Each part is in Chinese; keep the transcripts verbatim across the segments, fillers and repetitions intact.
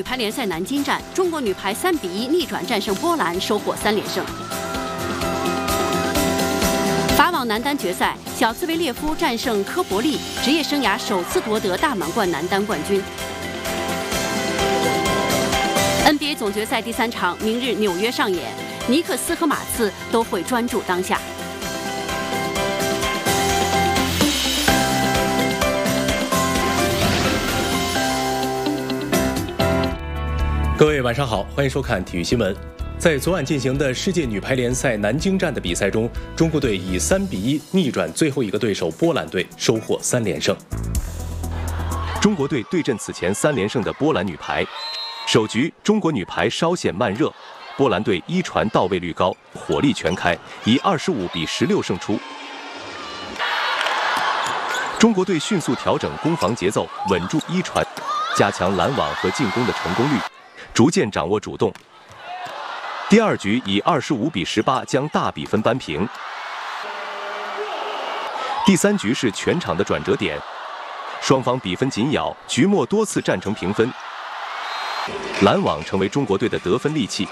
女排联赛南京站，中国女排三比一逆转战胜波兰，收获三连胜。法网男单决赛，小兹维列夫战胜科伯利，职业生涯首次夺得大满贯男单冠军。N B A 总决赛第三场，明日纽约上演，尼克斯和马刺都会专注当下。 各位晚上好，欢迎收看体育新闻。在昨晚进行的世界女排联赛南京站的比赛中，中国队以三比一逆转最后一个对手波兰队，收获三连胜。 中国队对阵此前三连胜的波兰女排，首局中国女排稍显慢热，波兰队一传到位率高，火力全开，以二十五比十六胜出。中国队迅速调整攻防节奏，稳住一传，加强拦网和进攻的成功率，逐渐掌握主动。第二局以二十五比十八将大比分扳平。第三局是全场的转折点，双方比分紧咬，局末多次战成平分。拦网成为中国队的得分利器。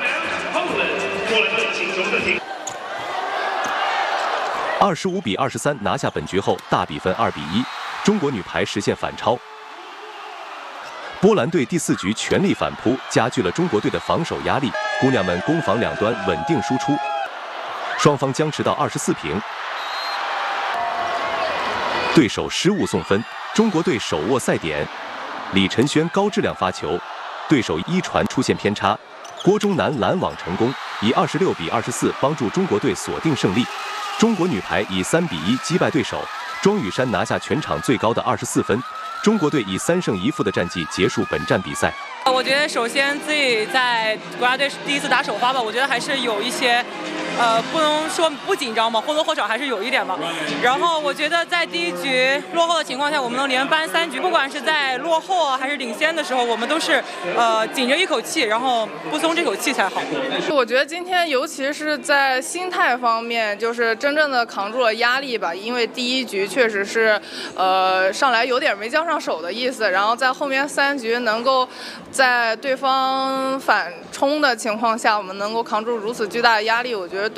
二十五比二十三拿下本局后，大比分二比一，中国女排实现反超。波兰队第四局全力反扑，加剧了中国队的防守压力。姑娘们攻防两端稳定输出，双方僵持到二十四平。对手失误送分，中国队手握赛点，李晨轩高质量发球，对手一传出现偏差，郭忠南拦网成功，以二十六比二十四帮助中国队锁定胜利。中国女排以三比一击败对手，庄雨珊拿下全场最高的二十四分。中国队以三胜一负的战绩结束本站比赛。 我觉得首先自己在国家队第一次打首发吧，我觉得还是有一些，呃，不能说不紧张吧，或多或少还是有一点吧。然后我觉得在第一局落后的情况下，我们能连扳三局，不管是在落后还是领先的时候，我们都是呃紧着一口气，然后不松这口气才好。 我觉得今天尤其是在心态方面，就是真正的扛住了压力吧，因为第一局确实是呃上来有点没交上手的意思，然后在后面三局能够在对方反冲的情况下，我们能够扛住如此巨大的压力，我觉得